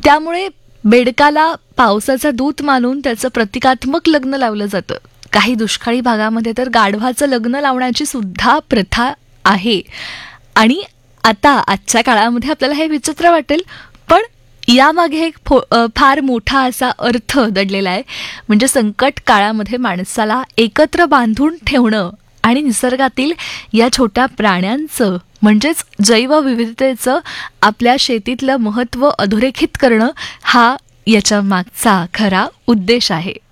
त्यामुळे बेडकाला पावसाचा दूत मानून त्याचं प्रतिकात्मक लग्न लावलं जातं. काही दुष्काळी भागामध्ये तर गाढवाचं लग्न लावण्याची सुद्धा प्रथा आहे. आणि आजच्या काळामध्ये आपल्याला हे विचित्र वाटेल, पण यामागे एक फार मोठा असा अर्थ दडलेला आहे. म्हणजे संकट काळामध्ये माणसाला एकत्र बांधून ठेवणं आणि निसर्गातील या छोट्या प्राण्यांचं म्हणजेच जैवविविधतेचं आपल्या शेतीतलं महत्त्व अधोरेखित करणं हा याच्या मागचा खरा उद्देश आहे.